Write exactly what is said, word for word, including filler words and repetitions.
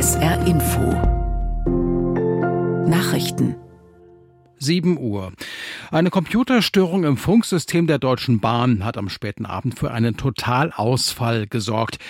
S R Info Nachrichten. sieben Uhr. Eine Computerstörung im Funksystem der Deutschen Bahn hat am späten Abend für einen Totalausfall gesorgt.